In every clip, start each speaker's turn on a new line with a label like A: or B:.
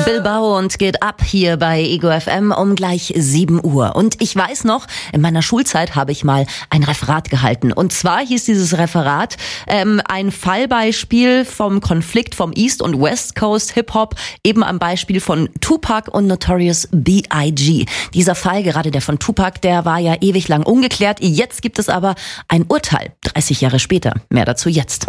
A: Bilbao und geht ab hier bei Ego FM um gleich 7 Uhr. Und ich weiß noch, in meiner Schulzeit habe ich mal ein Referat gehalten. Und zwar hieß dieses Referat ein Fallbeispiel vom Konflikt vom East und West Coast Hip-Hop, eben am Beispiel von Tupac und Notorious B.I.G. Dieser Fall, gerade der von Tupac, der war ja ewig lang ungeklärt. Jetzt gibt es aber ein Urteil, 30 Jahre später. Mehr dazu jetzt.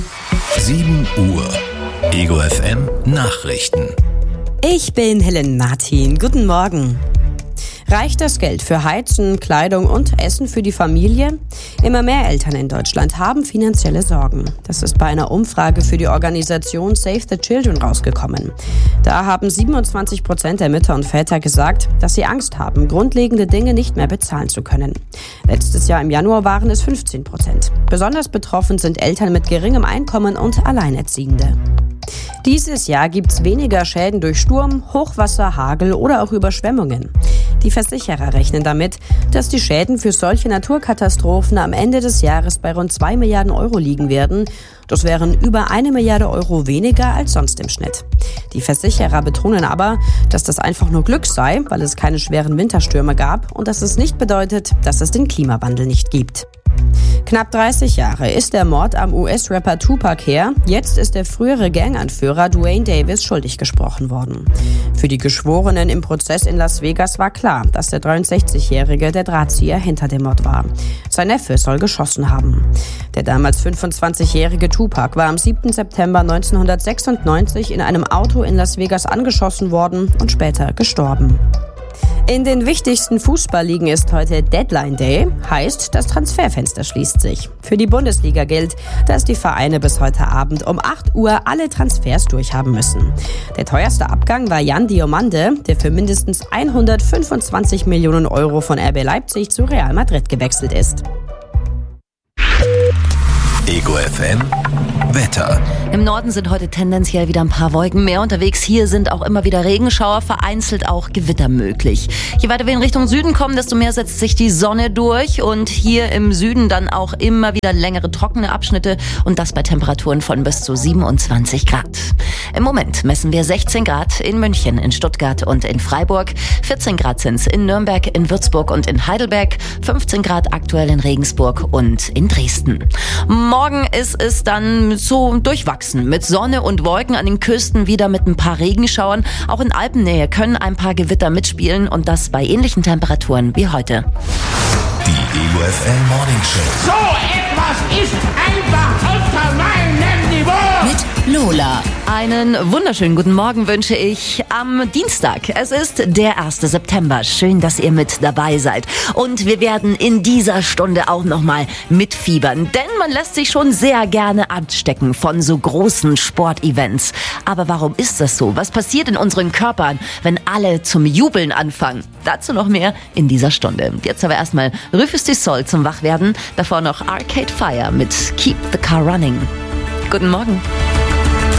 B: 7 Uhr. Ego FM Nachrichten.
C: Ich bin Helen Martin. Guten Morgen. Reicht das Geld für Heizen, Kleidung und Essen für die Familie? Immer mehr Eltern in Deutschland haben finanzielle Sorgen. Das ist bei einer Umfrage für die Organisation Save the Children rausgekommen. Da haben 27% der Mütter und Väter gesagt, dass sie Angst haben, grundlegende Dinge nicht mehr bezahlen zu können. Letztes Jahr im Januar waren es 15%. Besonders betroffen sind Eltern mit geringem Einkommen und Alleinerziehende. Dieses Jahr gibt's weniger Schäden durch Sturm, Hochwasser, Hagel oder auch Überschwemmungen. Die Versicherer rechnen damit, dass die Schäden für solche Naturkatastrophen am Ende des Jahres bei rund 2 Milliarden Euro liegen werden. Das wären über 1 Milliarde Euro weniger als sonst im Schnitt. Die Versicherer betonen aber, dass das einfach nur Glück sei, weil es keine schweren Winterstürme gab und dass es nicht bedeutet, dass es den Klimawandel nicht gibt. Knapp 30 Jahre ist der Mord am US-Rapper Tupac her. Jetzt ist der frühere Ganganführer Duane Davis schuldig gesprochen worden. Für die Geschworenen im Prozess in Las Vegas war klar, dass der 63-Jährige der Drahtzieher hinter dem Mord war. Sein Neffe soll geschossen haben. Der damals 25-jährige Tupac war am 7. September 1996 in einem Auto in Las Vegas angeschossen worden und später gestorben. In den wichtigsten Fußballligen ist heute Deadline Day, heißt, das Transferfenster schließt sich. Für die Bundesliga gilt, dass die Vereine bis heute Abend um 8 Uhr alle Transfers durchhaben müssen. Der teuerste Abgang war Jan Diomande, der für mindestens 125 Millionen Euro von RB Leipzig zu Real Madrid gewechselt ist.
B: Ego FM Wetter.
A: Im Norden sind heute tendenziell wieder ein paar Wolken mehr unterwegs. Hier sind auch immer wieder Regenschauer, vereinzelt auch Gewitter möglich. Je weiter wir in Richtung Süden kommen, desto mehr setzt sich die Sonne durch. Und hier im Süden dann auch immer wieder längere trockene Abschnitte. Und das bei Temperaturen von bis zu 27 Grad. Im Moment messen wir 16 Grad in München, in Stuttgart und in Freiburg. 14 Grad sind es in Nürnberg, in Würzburg und in Heidelberg. 15 Grad aktuell in Regensburg und in Dresden. Morgen ist es dann so durchwachsen mit Sonne und Wolken, an den Küsten wieder mit ein paar Regenschauern. Auch in Alpennähe können ein paar Gewitter mitspielen und das bei ähnlichen Temperaturen wie heute.
B: Die Ego FM Morning Show.
D: So etwas ist einfach unter meinem Niveau.
A: Mit Lola. Einen wunderschönen guten Morgen wünsche ich am Dienstag. Es ist der 1. September. Schön, dass ihr mit dabei seid. Und wir werden in dieser Stunde auch nochmal mitfiebern. Denn man lässt sich schon sehr gerne anstecken von so großen Sportevents. Aber warum ist das so? Was passiert in unseren Körpern, wenn alle zum Jubeln anfangen? Dazu noch mehr in dieser Stunde. Jetzt aber erstmal Rufus du Sol zum Wachwerden. Davor noch Arcade Fire mit Keep the Car Running. Guten Morgen.